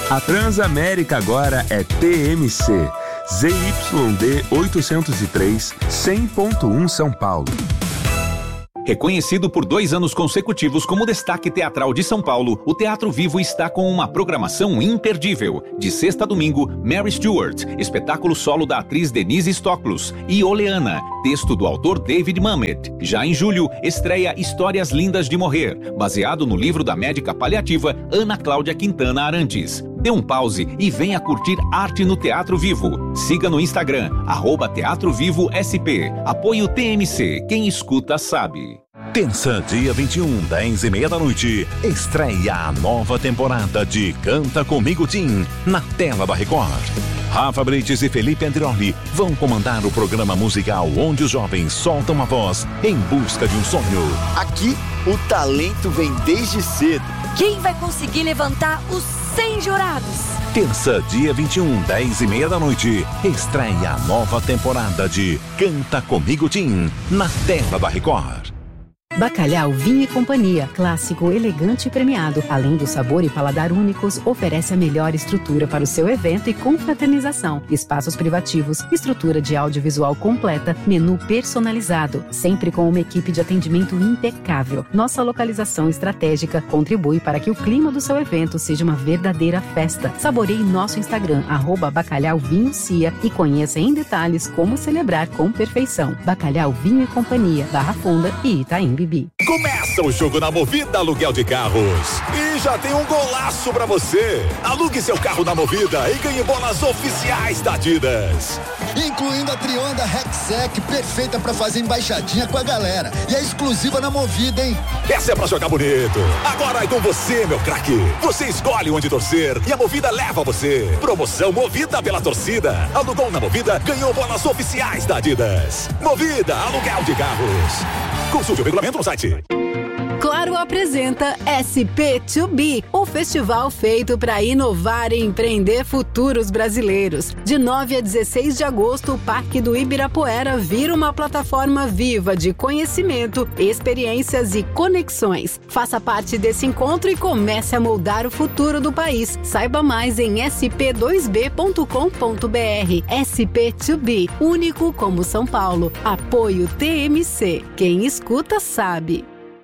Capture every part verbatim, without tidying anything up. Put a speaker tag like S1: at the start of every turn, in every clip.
S1: A Transamérica agora é T M C, Z Y D oitocentos e três, cem ponto um São Paulo.
S2: Reconhecido por dois anos consecutivos como destaque teatral de São Paulo, o Teatro Vivo está com uma programação imperdível. De sexta a domingo, Mary Stuart, espetáculo solo da atriz Denise Stoklos, e Oleana, texto do autor David Mamet. Já em julho, estreia Histórias Lindas de Morrer, baseado no livro da médica paliativa Ana Cláudia Quintana Arantes. Dê um pause e venha curtir arte no Teatro Vivo. Siga no Instagram, arroba Teatro Vivo S P. Apoio T M C, quem escuta sabe.
S3: Terça, dia vinte e um, dez e meia da noite, estreia a nova temporada de Canta Comigo Tim, na tela da Record. Rafa Brites e Felipe Andrioli vão comandar o programa musical onde os jovens soltam a voz em busca de um sonho.
S4: Aqui, o talento vem desde cedo.
S5: Quem vai conseguir levantar os cem jurados?
S3: Terça, dia vinte e um, dez e meia da noite, estreia a nova temporada de Canta Comigo Tim, na tela da Record.
S6: Bacalhau Vinho e Companhia, clássico, elegante e premiado. Além do sabor e paladar únicos, oferece a melhor estrutura para o seu evento e confraternização. Espaços privativos, estrutura de audiovisual completa, menu personalizado, sempre com uma equipe de atendimento impecável. Nossa localização estratégica contribui para que o clima do seu evento seja uma verdadeira festa. Saboreie nosso Instagram, arroba Bacalhau Vinho Cia, e conheça em detalhes como celebrar com perfeição. Bacalhau Vinho e Companhia, Barra Funda e Itaim Bibi.
S7: Começa o jogo na Movida Aluguel de Carros. E já tem um golaço pra você. Alugue seu carro na Movida e ganhe bolas oficiais da Adidas.
S8: Incluindo a Trionda Rexec, perfeita pra fazer embaixadinha com a galera. E é exclusiva na Movida, hein?
S7: Essa é pra jogar bonito. Agora é com você, meu craque. Você escolhe onde torcer e a Movida leva você. Promoção Movida pela torcida. Alugou na Movida, ganhou bolas oficiais da Adidas. Movida Aluguel de Carros. Consulte o regulamento no site.
S9: Claro apresenta S P dois B, o festival feito para inovar e empreender futuros brasileiros. De nove a dezesseis de agosto, o Parque do Ibirapuera vira uma plataforma viva de conhecimento, experiências e conexões. Faça parte desse encontro e comece a moldar o futuro do país. Saiba mais em s p dois b ponto com ponto b r. S P dois B, único como São Paulo. Apoio T M C. Quem escuta sabe.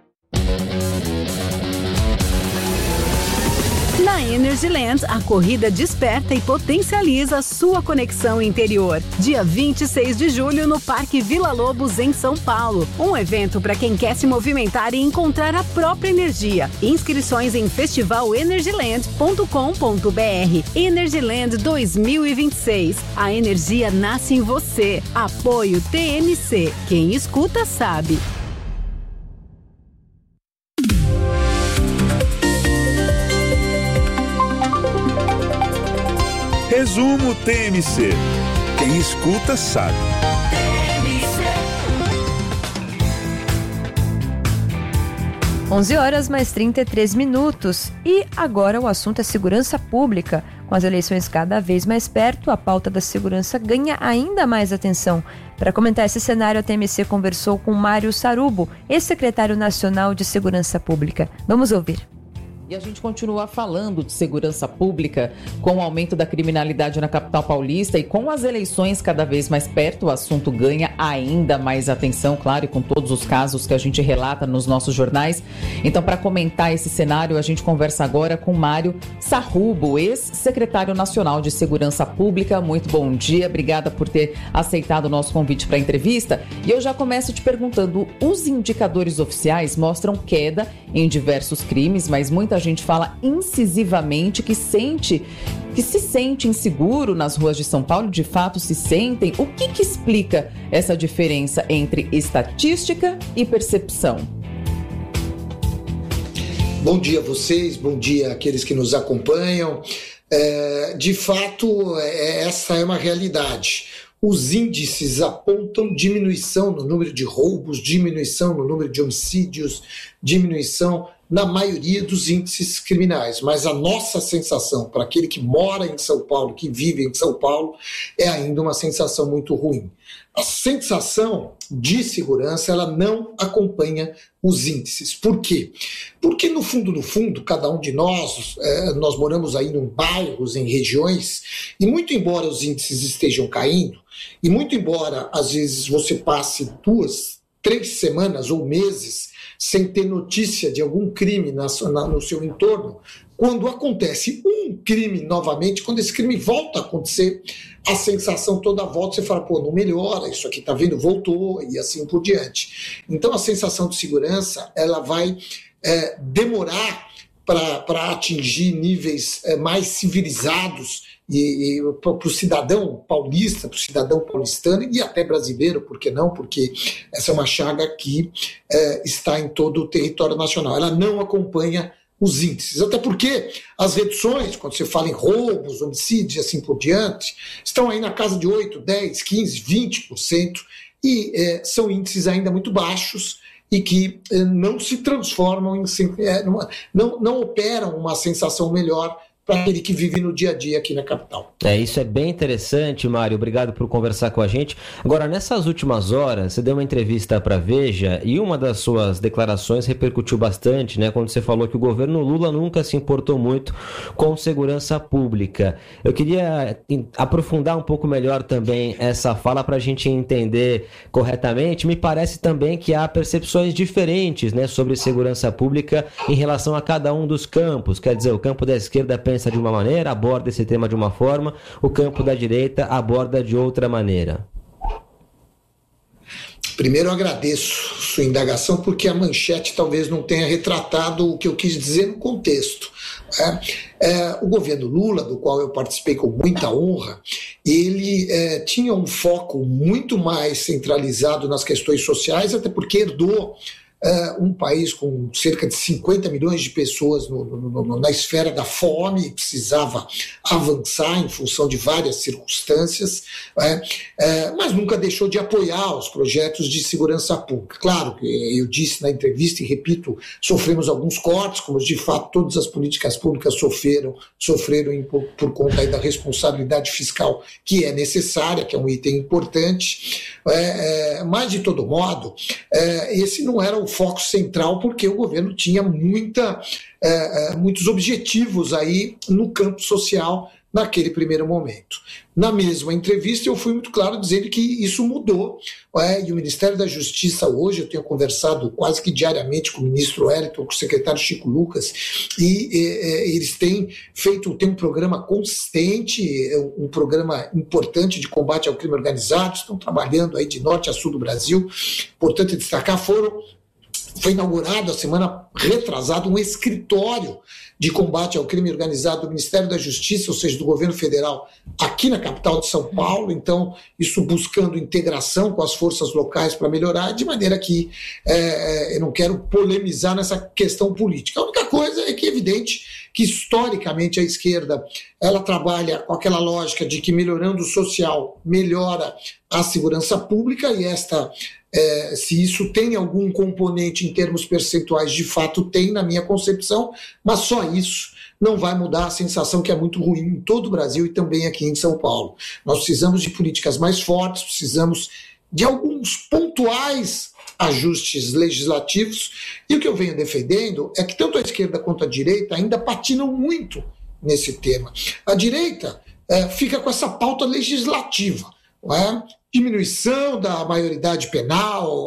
S9: Na Energyland, a corrida desperta e potencializa sua conexão interior. Dia vinte e seis de julho, no Parque Vila Lobos, em São Paulo. Um evento para quem quer se movimentar e encontrar a própria energia. Inscrições em festival energyland ponto com ponto b r. Energyland dois mil e vinte e seis. A energia nasce em você. Apoio T M C. Quem escuta sabe.
S1: Resumo T M C. Quem escuta sabe.
S10: onze horas mais trinta e três minutos. E agora o assunto é segurança pública. Com as eleições cada vez mais perto, a pauta da segurança ganha ainda mais atenção. Para comentar esse cenário, a T M C conversou com Mário Sarubo, ex-secretário nacional de Segurança Pública. Vamos ouvir.
S11: E a gente continua falando de segurança pública com o aumento da criminalidade na capital paulista e com as eleições cada vez mais perto, o assunto ganha ainda mais atenção, claro, e com todos os casos que a gente relata nos nossos jornais. Então, para comentar esse cenário, a gente conversa agora com Mário Sarubo, ex-secretário nacional de Segurança Pública. Muito bom dia, obrigada por ter aceitado o nosso convite para a entrevista. E eu já começo te perguntando, os indicadores oficiais mostram queda em diversos crimes, mas muita gente fala incisivamente que sente, que se sente inseguro nas ruas de São Paulo, de fato se sentem. O que que explica essa diferença entre estatística e percepção?
S12: Bom dia a vocês, bom dia àqueles que nos acompanham. É, de fato, é, essa é uma realidade. Os índices apontam diminuição no número de roubos, diminuição no número de homicídios, diminuição na maioria dos índices criminais, mas a nossa sensação para aquele que mora em São Paulo, que vive em São Paulo, é ainda uma sensação muito ruim. A sensação de segurança, ela não acompanha os índices. Por quê? Porque no fundo, no fundo, cada um de nós, é, nós moramos aí em bairros, em regiões, e muito embora os índices estejam caindo, e muito embora às vezes você passe duas, três semanas ou meses sem ter notícia de algum crime na, na, no seu entorno, quando acontece um crime novamente, quando esse crime volta a acontecer, a sensação toda volta, você fala, pô, não melhora, isso aqui tá vendo, voltou, e assim por diante. Então a sensação de segurança, ela vai é, demorar para atingir níveis é, mais civilizados e, e para o cidadão paulista, para o cidadão paulistano e até brasileiro, por que não? Porque essa é uma chaga que é, está em todo o território nacional. Ela não acompanha os índices, até porque as reduções, quando você fala em roubos, homicídios e assim por diante, estão aí na casa de oito, dez, quinze, vinte por cento e é, são índices ainda muito baixos e que é, não se transformam em... É, numa, não, não operam uma sensação melhor para aquele que vive no dia a dia aqui na capital.
S13: É, isso é bem interessante, Mário, obrigado por conversar com a gente. Agora, nessas últimas horas, você deu uma entrevista para a Veja e uma das suas declarações repercutiu bastante, né, quando você falou que o governo Lula nunca se importou muito com segurança pública. Eu queria aprofundar um pouco melhor também essa fala para a gente entender corretamente. Me parece também que há percepções diferentes, né, sobre segurança pública em relação a cada um dos campos. Quer dizer, o campo da esquerda pensa de uma maneira, aborda esse tema de uma forma, o campo da direita aborda de outra maneira.
S12: Primeiro eu agradeço sua indagação, porque a manchete talvez não tenha retratado o que eu quis dizer no contexto. É, é, o governo Lula, do qual eu participei com muita honra, ele é, tinha um foco muito mais centralizado nas questões sociais, até porque herdou Uh, um país com cerca de cinquenta milhões de pessoas no, no, no, na esfera da fome, precisava avançar em função de várias circunstâncias, é, é, mas nunca deixou de apoiar os projetos de segurança pública. Claro, eu disse na entrevista e repito, sofremos alguns cortes, como de fato todas as políticas públicas sofreram, sofreram em, por, por conta aí da responsabilidade fiscal que é necessária, que é um item importante, é, é, mas de todo modo, é, esse não era o foco central, porque o governo tinha muita, é, muitos objetivos aí no campo social naquele primeiro momento. Na mesma entrevista eu fui muito claro dizendo que isso mudou, é, e o Ministério da Justiça hoje, eu tenho conversado quase que diariamente com o ministro Wellington, com o secretário Chico Lucas, e é, eles têm feito, tem um programa consistente, um programa importante de combate ao crime organizado, estão trabalhando aí de norte a sul do Brasil. Importante destacar, foram Foi inaugurado a semana retrasada um escritório de combate ao crime organizado do Ministério da Justiça, ou seja, do governo federal, aqui na capital de São Paulo. Então, isso buscando integração com as forças locais para melhorar, de maneira que é, eu não quero polemizar nessa questão política. A única coisa é que é evidente que, historicamente, a esquerda ela trabalha com aquela lógica de que melhorando o social melhora a segurança pública, e esta É, se isso tem algum componente em termos percentuais, de fato tem na minha concepção, mas só isso não vai mudar a sensação que é muito ruim em todo o Brasil e também aqui em São Paulo. Nós precisamos de políticas mais fortes, precisamos de alguns pontuais ajustes legislativos, e o que eu venho defendendo é que tanto a esquerda quanto a direita ainda patinam muito nesse tema. A direita é, fica com essa pauta legislativa, não é? Diminuição da maioridade penal,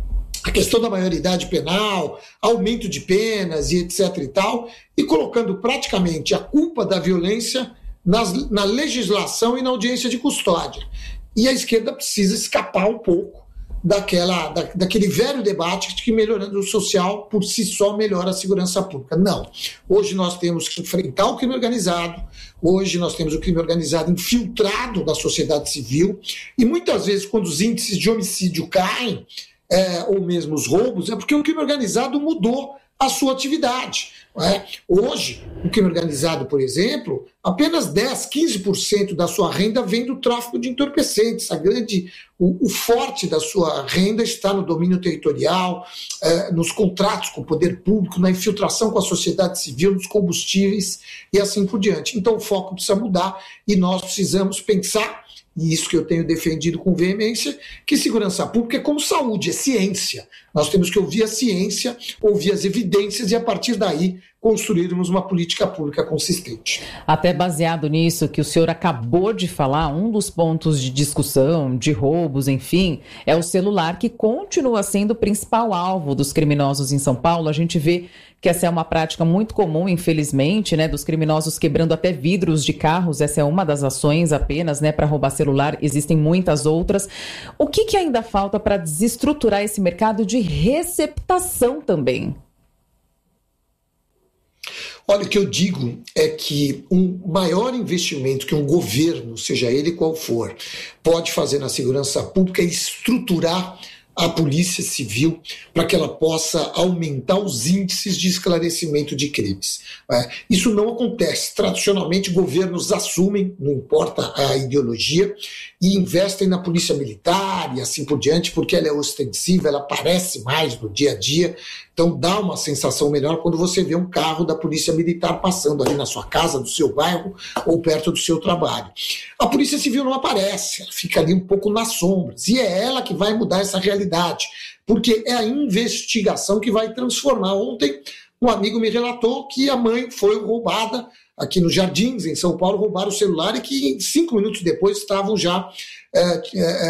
S12: a questão da maioridade penal, aumento de penas e etc e tal, e colocando praticamente a culpa da violência nas, na legislação e na audiência de custódia. E a esquerda precisa escapar um pouco daquela, da, daquele velho debate de que melhorando o social por si só melhora a segurança pública. Não. Hoje nós temos que enfrentar o crime organizado, hoje nós temos o crime organizado infiltrado na sociedade civil, e muitas vezes quando os índices de homicídio caem, é, ou mesmo os roubos, é porque o crime organizado mudou a sua atividade. Não é? Hoje, o crime organizado, por exemplo, apenas dez, quinze por cento da sua renda vem do tráfico de entorpecentes. A grande, o, o forte da sua renda está no domínio territorial, eh, nos contratos com o poder público, na infiltração com a sociedade civil, nos combustíveis e assim por diante. Então o foco precisa mudar e nós precisamos pensar, e isso que eu tenho defendido com veemência, que segurança pública é como saúde, é ciência. Nós temos que ouvir a ciência, ouvir as evidências e, a partir daí, construirmos uma política pública consistente.
S11: Até baseado nisso que o senhor acabou de falar, um dos pontos de discussão, de roubos, enfim, é o celular, que continua sendo o principal alvo dos criminosos em São Paulo. A gente vê que essa é uma prática muito comum, infelizmente, né, dos criminosos quebrando até vidros de carros. Essa é uma das ações apenas, né, para roubar celular. Existem muitas outras. O que, que ainda falta para desestruturar esse mercado de receptação também?
S12: Olha, o que eu digo é que um maior investimento que um governo, seja ele qual for, pode fazer na segurança pública é estruturar a Polícia Civil para que ela possa aumentar os índices de esclarecimento de crimes. É, isso não acontece. Tradicionalmente, governos assumem, não importa a ideologia, e investem na Polícia Militar e assim por diante, porque ela é ostensiva, ela aparece mais no dia a dia. Então dá uma sensação melhor quando você vê um carro da Polícia Militar passando ali na sua casa, no seu bairro ou perto do seu trabalho. A Polícia Civil não aparece, ela fica ali um pouco nas sombras, e é ela que vai mudar essa realidade, porque é a investigação que vai transformar. Ontem um amigo me relatou que a mãe foi roubada aqui nos Jardins, em São Paulo, roubaram o celular e que cinco minutos depois estavam já é,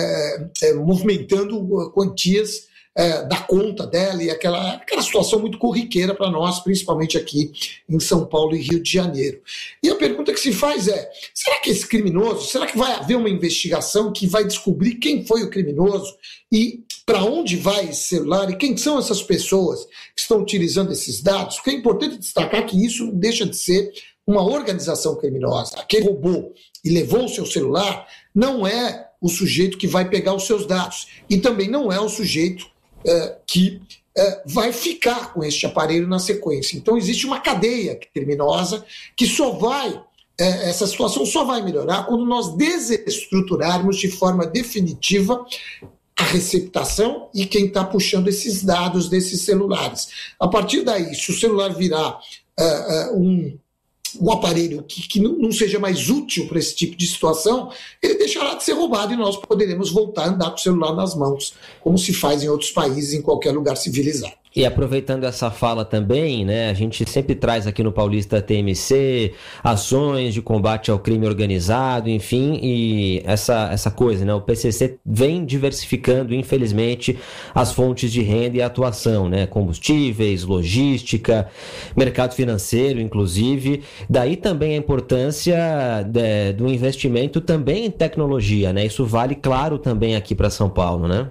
S12: é, é, movimentando quantias é, da conta dela, e aquela, aquela situação muito corriqueira para nós, principalmente aqui em São Paulo e Rio de Janeiro. E a pergunta que se faz é, será que esse criminoso, será que vai haver uma investigação que vai descobrir quem foi o criminoso e para onde vai esse celular e quem são essas pessoas que estão utilizando esses dados? Porque é importante destacar que isso não deixa de ser uma organização criminosa. Quem roubou e levou o seu celular não é o sujeito que vai pegar os seus dados e também não é o sujeito é, que é, vai ficar com este aparelho na sequência. Então existe uma cadeia criminosa que só vai, é, essa situação só vai melhorar quando nós desestruturarmos de forma definitiva a receptação e quem está puxando esses dados desses celulares. A partir daí, se o celular virar uh, uh, um, um aparelho que, que não seja mais útil para esse tipo de situação, ele deixará de ser roubado e nós poderemos voltar a andar com o celular nas mãos, como se faz em outros países, em qualquer lugar civilizado.
S13: E aproveitando essa fala também, né, a gente sempre traz aqui no Paulista T M C ações de combate ao crime organizado, enfim, e essa, essa coisa, né, o P C C vem diversificando, infelizmente, as fontes de renda e atuação, né, combustíveis, logística, mercado financeiro, inclusive, daí também a importância de, do investimento também em tecnologia, né, isso vale, claro, também aqui para São Paulo, né?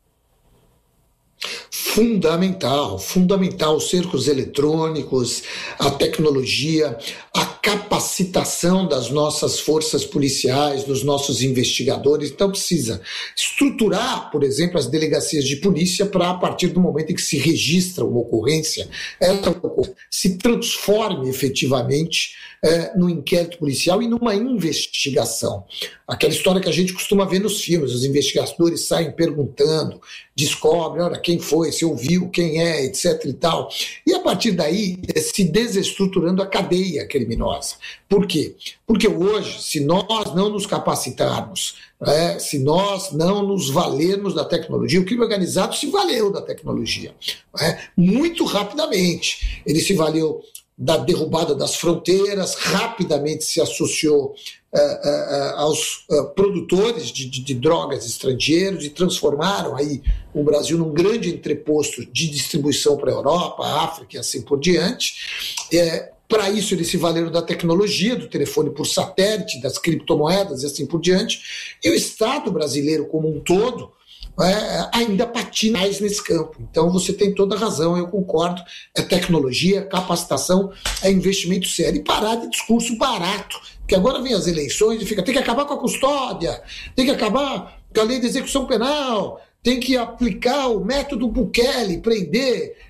S12: Fundamental, fundamental, os cercos eletrônicos, a tecnologia, a capacitação das nossas forças policiais, dos nossos investigadores. Então precisa estruturar, por exemplo, as delegacias de polícia para, a partir do momento em que se registra uma ocorrência, ela se transforme efetivamente é, no inquérito policial e numa investigação. Aquela história que a gente costuma ver nos filmes, os investigadores saem perguntando, descobrem, olha, quem foi, se ouviu, quem é, etc e tal. E a partir daí, se desestruturando a cadeia criminosa. Por quê? Porque hoje, se nós não nos capacitarmos, é, se nós não nos valermos da tecnologia, o crime organizado se valeu da tecnologia, é, muito rapidamente. Ele se valeu da derrubada das fronteiras, rapidamente se associou uh, uh, aos uh, produtores de, de, de drogas estrangeiros e transformaram aí o Brasil num grande entreposto de distribuição para a Europa, a África e assim por diante. É, para isso eles se valeram da tecnologia, do telefone por satélite, das criptomoedas e assim por diante. E o Estado brasileiro como um todo É, ainda patina mais nesse campo. Então você tem toda a razão, eu concordo, é tecnologia, é capacitação, é investimento sério, e parar de discurso barato, porque agora vem as eleições e fica, tem que acabar com a custódia, tem que acabar com a lei de execução penal, tem que aplicar o método Bukele, prender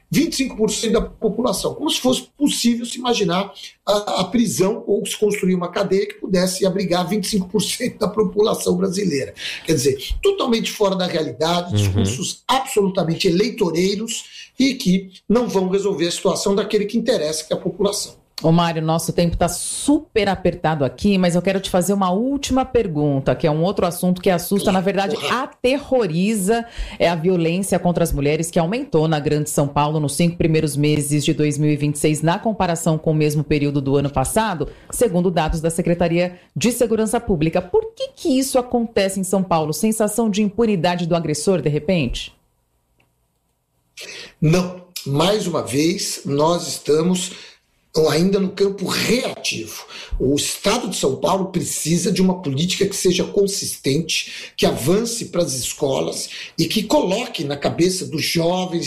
S12: vinte e cinco por cento da população, como se fosse possível se imaginar a, a prisão ou se construir uma cadeia que pudesse abrigar vinte e cinco por cento da população brasileira. Quer dizer, totalmente fora da realidade, discursos uhum. absolutamente eleitoreiros e que não vão resolver a situação daquele que interessa, que é a população.
S11: Ô Mário, nosso tempo está super apertado aqui, mas eu quero te fazer uma última pergunta, que é um outro assunto que assusta, na verdade, aterroriza, é a violência contra as mulheres, que aumentou na Grande São Paulo nos cinco primeiros meses de dois mil e vinte e seis, na comparação com o mesmo período do ano passado, segundo dados da Secretaria de Segurança Pública. Por que que isso acontece em São Paulo? Sensação de impunidade do agressor, de repente?
S12: Não. Mais uma vez, nós estamos ainda no campo reativo. O Estado de São Paulo precisa de uma política que seja consistente, que avance para as escolas e que coloque na cabeça dos jovens